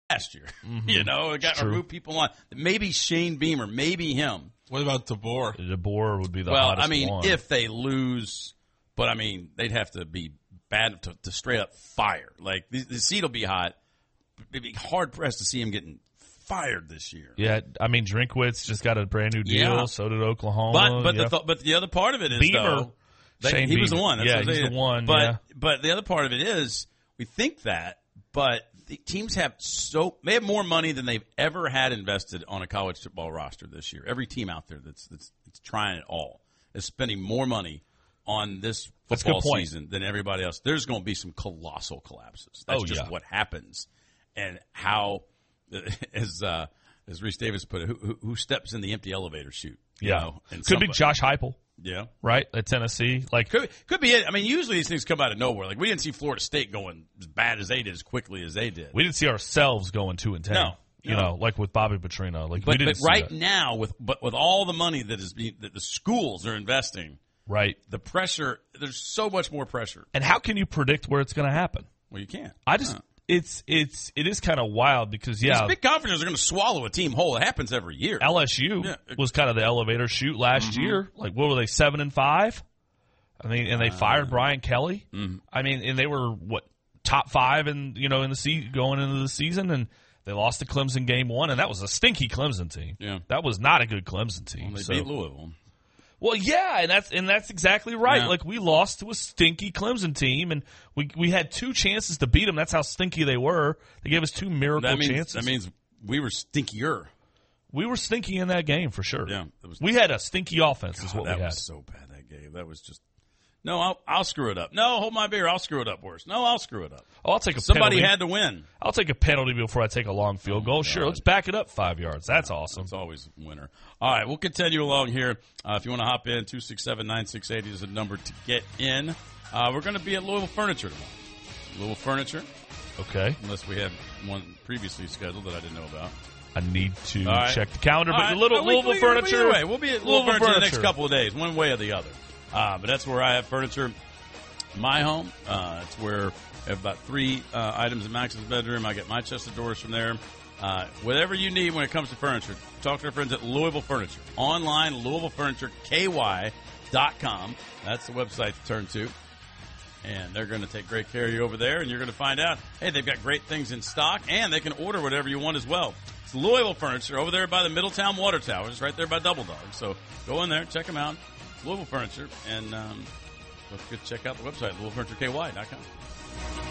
last year. You know, it got removed people on. Maybe Shane Beamer, maybe him. What about DeBoer? DeBoer would be the hottest I mean, one. if they lose, but I mean, they'd have to be bad to straight up fire. Like the seat will be hot. It'd be hard pressed to see him getting fired this year. Yeah, I mean, Drinkwitz just got a brand new deal. Yeah. So did Oklahoma. But the other part of it is Beamer. he was the one. That's he's the one. But the other part of it is we think that, but the teams have they have more money than they've ever had invested on a college football roster this year. Every team out there that's trying it all is spending more money on this football season than everybody else. There's going to be some colossal collapses. That's just what happens, and how, as Reese Davis put it, who steps in the empty elevator chute? You know, and could be Josh Heupel. Yeah. Right? At Tennessee. Like could be it. I mean, usually these things come out of nowhere. Like we didn't see Florida State going as bad as they did, as quickly as they did. We didn't see ourselves going 2-10. No. You know, like with Bobby Petrino. Like but we didn't right see that. now with all the money that the schools are investing, right? The pressure, there's so much more pressure. And how can you predict where it's going to happen? Well, you can't. It is kind of wild because these big conferences are going to swallow a team whole. It happens every year. LSU was kind of the elevator chute last year. Like what were they, 7-5? I mean, and they fired Brian Kelly. I mean, and they were top 5 in the going into the season, and they lost to Clemson game 1, and that was a stinky Clemson team. Yeah, that was not a good Clemson team. Well, they beat Louisville. Well, yeah, and that's exactly right. Yeah. Like we lost to a stinky Clemson team, and we had 2 chances to beat them. That's how stinky they were. They gave us 2 miracle chances. That means we were stinkier. We were stinky in that game for sure. Yeah, we had a stinky offense. Is what we had. That was so bad that game. That was just. No, I'll screw it up. No, hold my beer. I'll screw it up worse. No, I'll screw it up. Oh, I'll take a Somebody penalty. had to win. I'll take a penalty before I take a long field goal. Sure, let's back it up 5 yards. That's awesome. It's always a winner. All right, we'll continue along here. If you want to hop in, 267-9680 is the number to get in. We're going to be at Louisville Furniture tomorrow. Louisville Furniture. Okay. Unless we had one previously scheduled that I didn't know about. I need to check the calendar, but the Louisville Furniture. We'll be at Louisville Furniture the next couple of days, one way or the other. But that's where I have furniture. My home. It's where I have about 3 items in Max's bedroom. I get my chest of drawers from there. Whatever you need when it comes to furniture, talk to our friends at Louisville Furniture. Online, LouisvilleFurnitureKY.com. That's the website to turn to. And they're going to take great care of you over there, and you're going to find out, hey, they've got great things in stock, and they can order whatever you want as well. It's Louisville Furniture over there by the Middletown Water Towers, right there by Double Dog. So go in there, check them out. It's Louisville Furniture, and don't forget to check out the website, LouisvilleFurnitureKY.com.